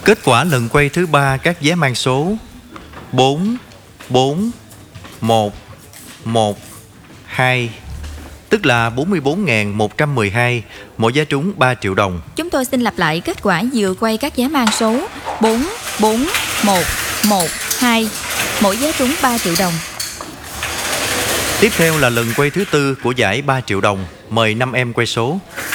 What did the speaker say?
Kết quả lần quay thứ 3 các vé mang số 4, 4, 1, 1, 2, tức là 44.112, mỗi vé trúng 3 triệu đồng. Chúng tôi xin lặp lại kết quả vừa quay các vé mang số 4, 4, 1, 1, 2, mỗi vé trúng 3 triệu đồng. Tiếp theo là lần quay thứ 4 của giải 3 triệu đồng. Mời 5 em quay số.